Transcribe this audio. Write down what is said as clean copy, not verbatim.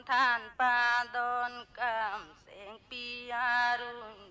ท่านปาดอนกำแสงปียารุณ